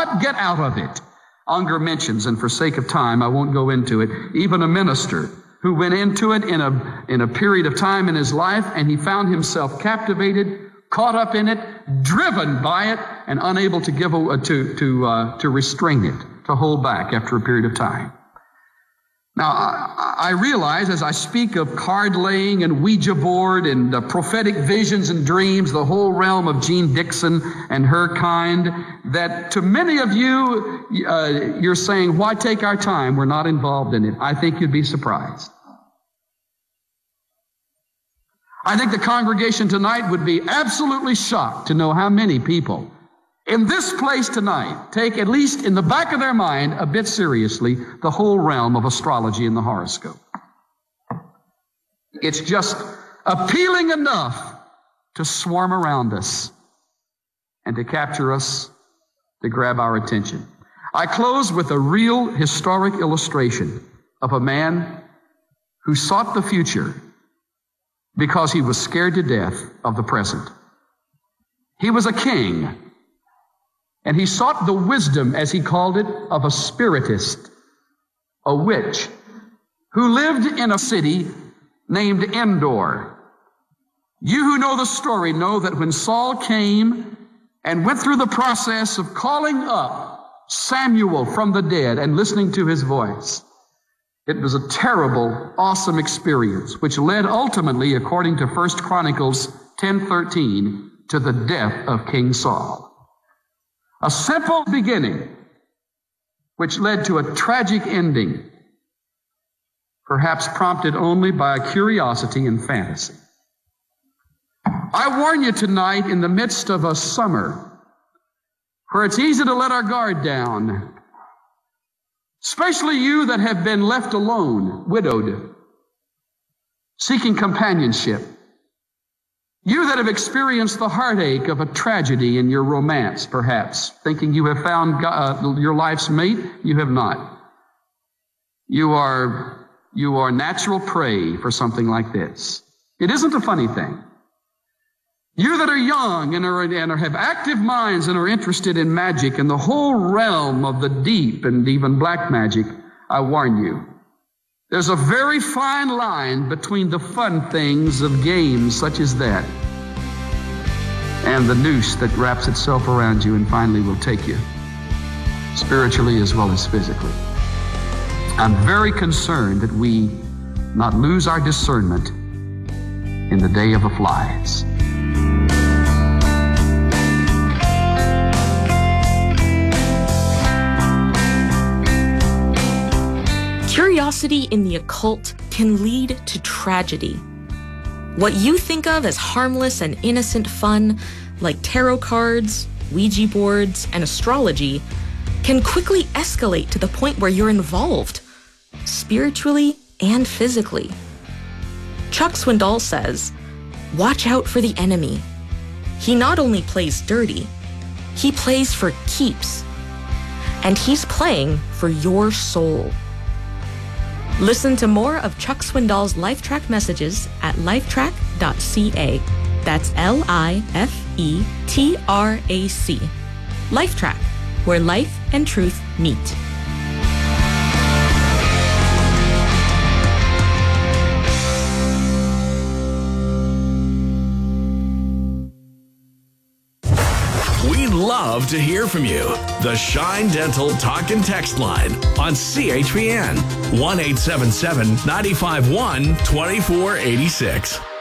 God, get out of it. Unger mentions, and for sake of time, I won't go into it, even a minister who went into it in a period of time in his life, and he found himself captivated, caught up in it, driven by it, and unable to to restrain it, to hold back after a period of time. Now, I realize as I speak of card laying and Ouija board and prophetic visions and dreams, the whole realm of Jean Dixon and her kind, that to many of you, you're saying, why take our time? We're not involved in it. I think you'd be surprised. I think the congregation tonight would be absolutely shocked to know how many people in this place tonight take, at least in the back of their mind, a bit seriously, the whole realm of astrology and the horoscope. It's just appealing enough to swarm around us and to capture us, to grab our attention. I close with a real historic illustration of a man who sought the future because he was scared to death of the present. He was a king, and he sought the wisdom, as he called it, of a spiritist, a witch, who lived in a city named Endor. You who know the story know that when Saul came and went through the process of calling up Samuel from the dead and listening to his voice, it was a terrible, awesome experience, which led ultimately, according to 1 Chronicles 10:13, to the death of King Saul. A simple beginning, which led to a tragic ending, perhaps prompted only by a curiosity and fantasy. I warn you tonight, in the midst of a summer where it's easy to let our guard down, especially you that have been left alone, widowed, seeking companionship. You that have experienced the heartache of a tragedy in your romance, perhaps, thinking you have found your life's mate, you have not. You are natural prey for something like this. It isn't a funny thing. You that are young and have active minds and are interested in magic and the whole realm of the deep and even black magic, I warn you, there's a very fine line between the fun things of games such as that and the noose that wraps itself around you and finally will take you, spiritually as well as physically. I'm very concerned that we not lose our discernment in the day of the flies. Curiosity in the occult can lead to tragedy. What you think of as harmless and innocent fun, like tarot cards, Ouija boards, and astrology, can quickly escalate to the point where you're involved, spiritually and physically. Chuck Swindoll says, "Watch out for the enemy. He not only plays dirty, he plays for keeps. And he's playing for your soul." Listen to more of Chuck Swindoll's LifeTrack messages at lifetrack.ca. That's LIFETRAC. LifeTrack, where life and truth meet. We'd love to hear from you. The Shine Dental Talk and Text line on CHPN 1-877-951-2486.